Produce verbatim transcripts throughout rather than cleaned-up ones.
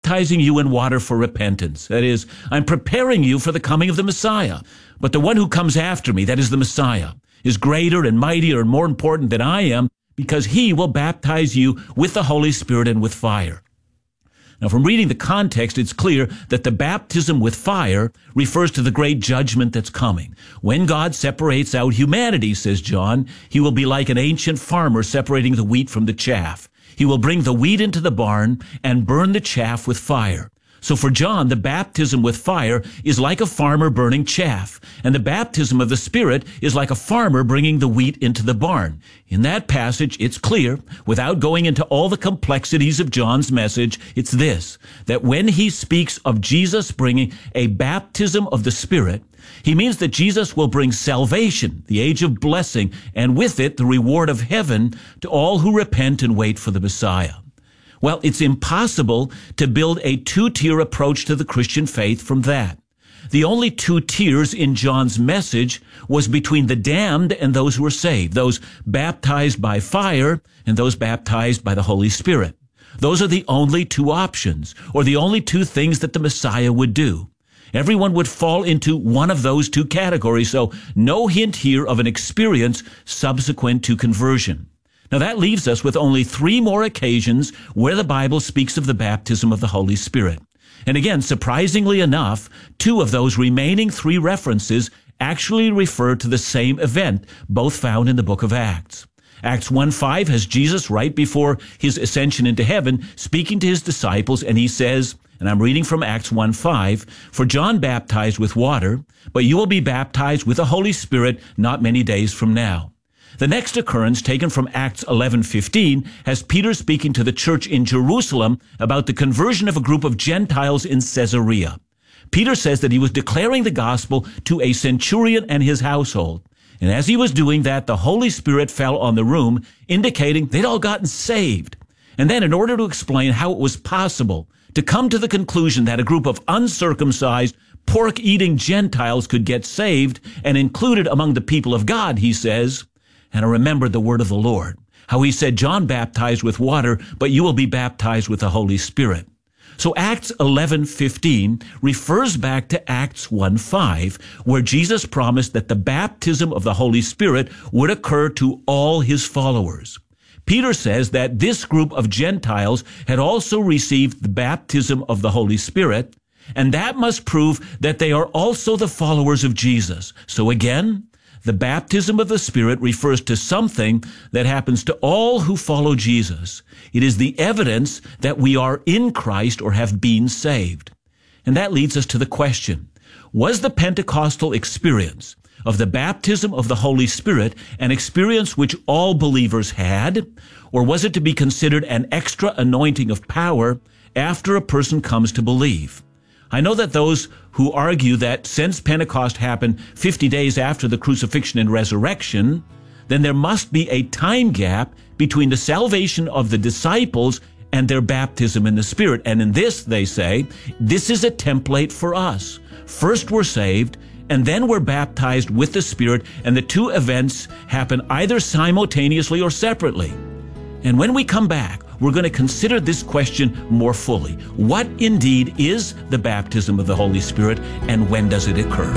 baptizing you in water for repentance. That is, I'm preparing you for the coming of the Messiah. But the one who comes after me, that is the Messiah, is greater and mightier and more important than I am, because he will baptize you with the Holy Spirit and with fire. Now, from reading the context, it's clear that the baptism with fire refers to the great judgment that's coming. When God separates out humanity, says John, he will be like an ancient farmer separating the wheat from the chaff. He will bring the wheat into the barn and burn the chaff with fire. So for John, the baptism with fire is like a farmer burning chaff, and the baptism of the Spirit is like a farmer bringing the wheat into the barn. In that passage, it's clear, without going into all the complexities of John's message, it's this, that when he speaks of Jesus bringing a baptism of the Spirit, he means that Jesus will bring salvation, the age of blessing, and with it the reward of heaven to all who repent and wait for the Messiah. Well, it's impossible to build a two-tier approach to the Christian faith from that. The only two tiers in John's message was between the damned and those who were saved, those baptized by fire and those baptized by the Holy Spirit. Those are the only two options, or the only two things that the Messiah would do. Everyone would fall into one of those two categories, so no hint here of an experience subsequent to conversion. Now that leaves us with only three more occasions where the Bible speaks of the baptism of the Holy Spirit. And again, surprisingly enough, two of those remaining three references actually refer to the same event, both found in the book of Acts. Acts one five has Jesus right before his ascension into heaven speaking to his disciples, and he says, and I'm reading from Acts one five, "For John baptized with water, but you will be baptized with the Holy Spirit not many days from now." The next occurrence, taken from Acts eleven fifteen, has Peter speaking to the church in Jerusalem about the conversion of a group of Gentiles in Caesarea. Peter says that he was declaring the gospel to a centurion and his household. And as he was doing that, the Holy Spirit fell on the room, indicating they'd all gotten saved. And then, in order to explain how it was possible to come to the conclusion that a group of uncircumcised, pork-eating Gentiles could get saved and included among the people of God, he says, and I remembered the word of the Lord, how he said, John baptized with water, but you will be baptized with the Holy Spirit. So Acts eleven fifteen refers back to Acts one five, where Jesus promised that the baptism of the Holy Spirit would occur to all his followers. Peter says that this group of Gentiles had also received the baptism of the Holy Spirit, and that must prove that they are also the followers of Jesus. So again, the baptism of the Spirit refers to something that happens to all who follow Jesus. It is the evidence that we are in Christ or have been saved. And that leads us to the question, was the Pentecostal experience of the baptism of the Holy Spirit an experience which all believers had, or was it to be considered an extra anointing of power after a person comes to believe? I know that those who argue that since Pentecost happened fifty days after the crucifixion and resurrection, then there must be a time gap between the salvation of the disciples and their baptism in the Spirit. And in this, they say, this is a template for us. First we're saved, and then we're baptized with the Spirit, and the two events happen either simultaneously or separately. And when we come back, we're going to consider this question more fully. What indeed is the baptism of the Holy Spirit, and when does it occur?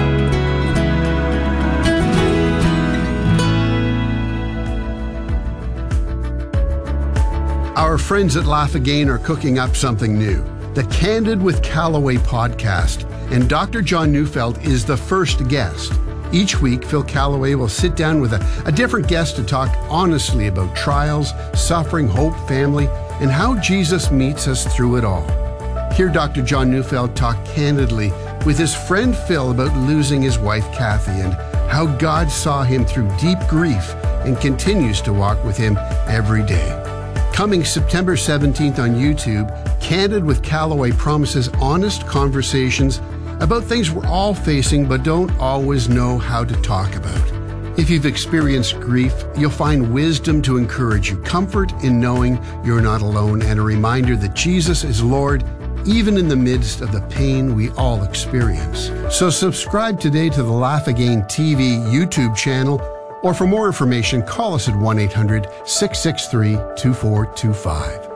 Our friends at Laugh Again are cooking up something new, the Candid with Callaway podcast, and Doctor John Neufeld is the first guest. Each week, Phil Callaway will sit down with a, a different guest to talk honestly about trials, suffering, hope, family, and how Jesus meets us through it all. Hear Doctor John Neufeld talk candidly with his friend Phil about losing his wife Kathy and how God saw him through deep grief and continues to walk with him every day. Coming September seventeenth on YouTube, Candid with Callaway promises honest conversations about things we're all facing but don't always know how to talk about. If you've experienced grief, you'll find wisdom to encourage you, comfort in knowing you're not alone, and a reminder that Jesus is Lord even in the midst of the pain we all experience. So subscribe today to the Laugh Again T V YouTube channel, or for more information, call us at one eight hundred, six six three, two four two five.